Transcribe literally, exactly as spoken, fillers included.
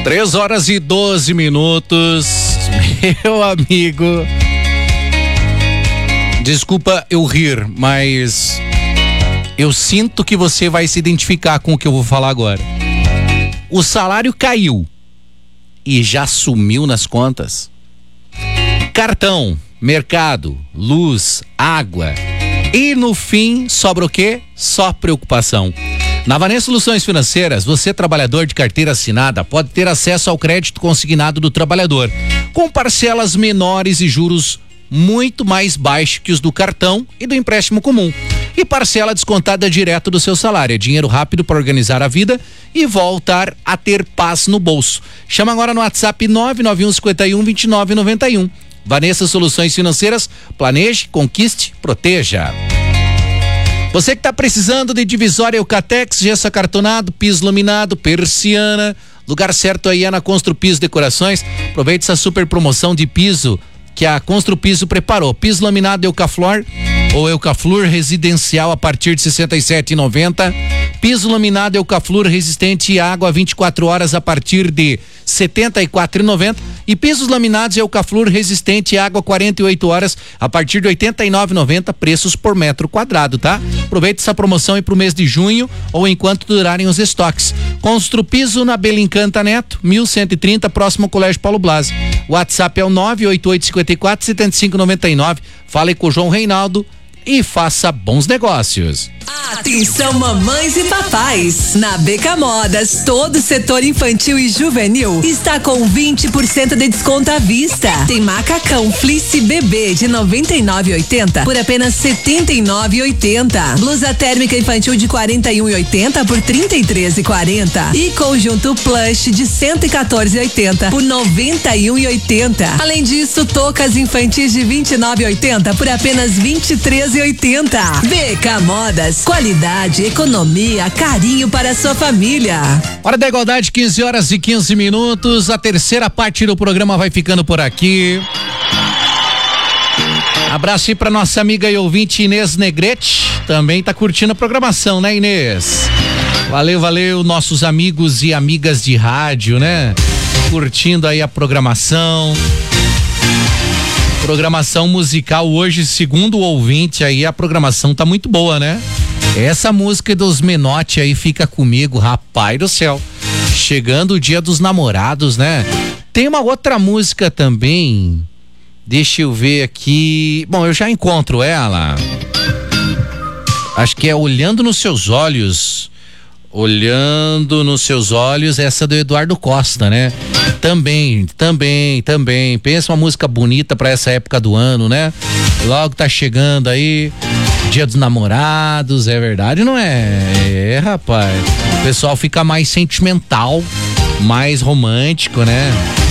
Três horas e doze minutos, meu amigo. Desculpa eu rir, mas eu sinto que você vai se identificar com o que eu vou falar agora. O salário caiu e já sumiu nas contas. Cartão, mercado, luz, água. E no fim, sobra o quê? Só preocupação. Na Vanessa Soluções Financeiras, você, trabalhador de carteira assinada, pode ter acesso ao crédito consignado do trabalhador, com parcelas menores e juros muito mais baixos que os do cartão e do empréstimo comum. E parcela descontada direto do seu salário. É dinheiro rápido para organizar a vida e voltar a ter paz no bolso. Chama agora no WhatsApp nove nove um, cinco um, dois nove nove um. Vanessa Soluções Financeiras, planeje, conquiste, proteja. Você que está precisando de divisória Eucatex, gesso acartonado, piso laminado, persiana, lugar certo aí é na Constru Piso Decorações. Aproveite essa super promoção de piso que a Constru Piso preparou. Piso laminado Eucaflor ou Eucaflur residencial a partir de sessenta e sete reais e noventa centavos. Piso laminado Eucaflur resistente à água vinte e quatro horas a partir de setenta e quatro reais e noventa centavos. E pisos laminados Eucaflur resistente à água quarenta e oito horas a partir de oitenta e nove reais e noventa centavos, preços por metro quadrado, tá? Aproveite essa promoção aí pro mês de junho ou enquanto durarem os estoques. Constru Piso na Belincanta Neto, mil cento e trinta, próximo ao Colégio Paulo Blasi. O WhatsApp é o nove oito oito cinco quatro, sete cinco nove nove. Fale com o João Reinaldo e faça bons negócios. Atenção, mamães e papais. Na Beca Modas, todo o setor infantil e juvenil está com vinte por cento de desconto à vista. Tem macacão fleece bebê de noventa e nove reais e oitenta centavos por apenas setenta e nove reais e oitenta centavos. Blusa térmica infantil de quarenta e um reais e oitenta centavos por trinta e três reais e quarenta centavos. E conjunto plush de cento e quatorze reais e oitenta centavos por noventa e um reais e oitenta centavos. Além disso, toucas infantis de vinte e nove reais e oitenta centavos por apenas vinte e três reais e oitenta centavos. Beca Modas, qualidade, economia, carinho para a sua família. Hora da igualdade, quinze horas e quinze minutos. A terceira parte do programa vai ficando por aqui. Abraço aí pra nossa amiga e ouvinte Inês Negrete. Também tá curtindo a programação, né, Inês? Valeu, valeu, nossos amigos e amigas de rádio, né? Curtindo aí a programação. Programação musical hoje, segundo o ouvinte aí, a programação tá muito boa, né? Essa música dos Menotti aí, Fica Comigo, rapaz do céu. Chegando o dia dos namorados, né? Tem uma outra música também, deixa eu ver aqui. Bom, eu já encontro ela. Acho que é Olhando nos Seus Olhos. Olhando nos Seus Olhos, essa do Eduardo Costa, né? Também, também, também. Pensa uma música bonita pra essa época do ano, né? Logo tá chegando aí Dia dos Namorados, é verdade, não é? É, rapaz. O pessoal fica mais sentimental, mais romântico, né?